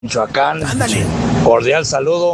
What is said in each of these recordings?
Michoacán. Ándale. Cordial saludo.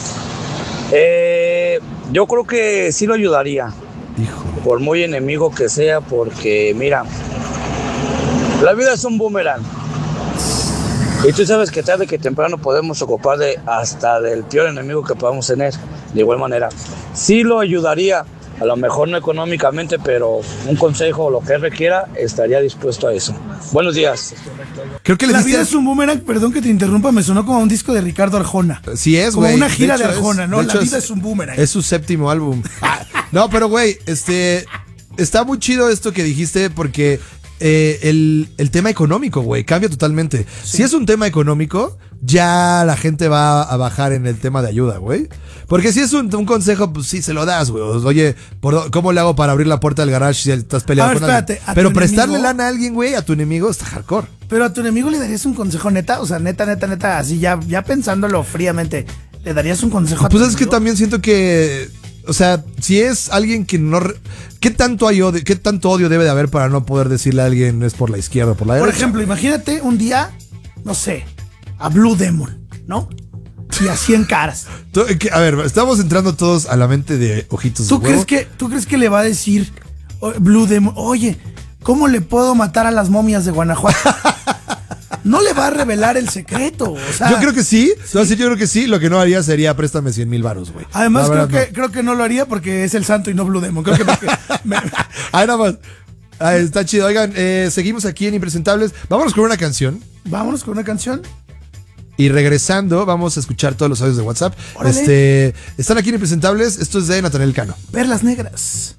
Yo creo que sí lo ayudaría, Híjole. por muy enemigo que sea, porque mira, la vida es un boomerang. Y tú sabes que tarde que temprano podemos ocupar hasta del peor enemigo que podamos tener. De igual manera, sí lo ayudaría, a lo mejor no económicamente, pero un consejo o lo que requiera, estaría dispuesto a eso. Buenos días. Creo que le La diste... vida es un boomerang, perdón que te interrumpa, me sonó como un disco de Ricardo Arjona. Sí es, Como güey. una gira de hecho, Arjona, ¿no? de La hecho, vida es un boomerang. Es su séptimo álbum. No, pero güey, está muy chido esto que dijiste porque el tema económico, güey, cambia totalmente. Sí. Si es un tema económico, ya la gente va a bajar en el tema de ayuda, güey. Porque si es un consejo, pues sí se lo das, güey. Oye, ¿cómo le hago para abrir la puerta del garage si estás peleando A ver, con alguien? espérate, ¿a Pero tu prestarle enemigo? lana a alguien, güey, a tu enemigo está hardcore. Pero a tu enemigo le darías un consejo neta, o sea, neta, así ya pensándolo fríamente, ¿le darías un consejo a tu Pues es que enemigo? también siento que, o sea, si es alguien que no... ¿Qué tanto odio debe de haber para no poder decirle a alguien es por la izquierda o por la Por derecha? ejemplo, imagínate un día, no sé, a Blue Demon, ¿no? Y a 100 caras. A ver, estamos entrando todos a la mente de Ojitos de ¿Tú Huevo. crees que le va a decir Blue Demon, oye, ¿cómo le puedo matar a las momias de Guanajuato? No le va a revelar el secreto, o sea... Yo creo que sí, yo creo que sí. Lo que no haría sería préstame 100,000 varos, güey. Además, La verdad, creo que no lo haría porque es el santo y no Blue Demon. Creo que Ahí nada más. Está chido. Oigan, seguimos aquí en Impresentables. Vámonos con una canción. vámonos con una canción. Y regresando, vamos a escuchar todos los audios de WhatsApp. Órale. Están aquí en Impresentables. Esto es de Natanael Cano. Perlas negras.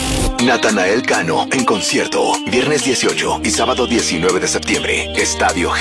Natanael Cano en concierto, viernes 18 y sábado 19 de septiembre, Estadio